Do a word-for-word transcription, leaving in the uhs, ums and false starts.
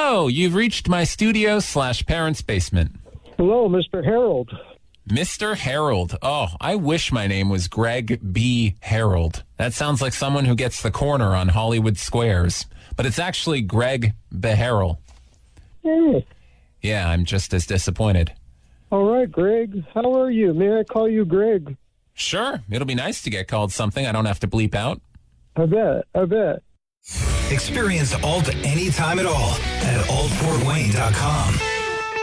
Hello, you've reached my studio slash parents' basement. Hello, Mister Harold. Mister Harold. Oh, I wish my name was Greg B. Harold. That sounds like someone who gets the corner on Hollywood Squares. But it's actually Greg Beharrell. Hey. Yeah, I'm just as disappointed. All right, Greg. How are you? May I call you Greg? Sure. It'll be nice to get called something I don't have to bleep out. I bet. I bet. Experience Alt anytime at all at alt fort wayne dot com.